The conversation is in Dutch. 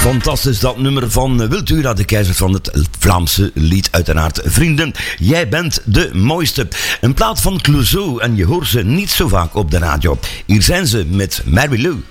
Fantastisch, dat nummer van Wiltura, de keizer van het Vlaamse lied, uiteraard. Vrienden, jij bent de mooiste. Een plaat van Clouseau en je hoort ze niet zo vaak op de radio. Hier zijn ze met Mary Lou.